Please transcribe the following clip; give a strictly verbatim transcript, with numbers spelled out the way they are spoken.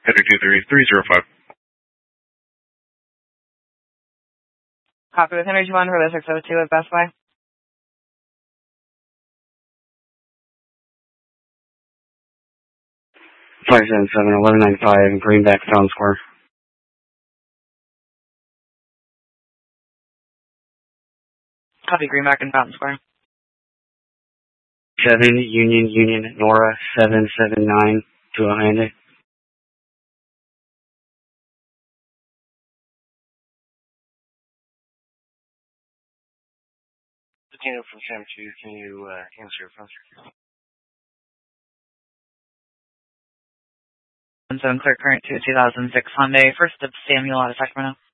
Heading two three three zero five. Copy with Energy One for the six oh two at Best Buy. five seven seven, eleven ninety-five, Greenback, Fountain Square. Copy, Greenback and Fountain Square. seven, Union, Union, Nora, seven seven nine, to Hyundai. Latino from Sam two, can you uh, answer your phone? seven Clear Current to two thousand six Hyundai, first of Samuel out of Sacramento.